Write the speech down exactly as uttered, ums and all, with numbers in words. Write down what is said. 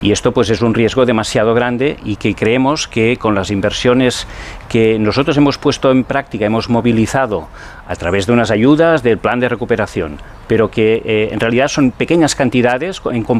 Y esto pues es un riesgo demasiado grande y que creemos que con las inversiones que nosotros hemos puesto en práctica, hemos movilizado a través de unas ayudas del plan de recuperación, pero que eh, en realidad son pequeñas cantidades en comparación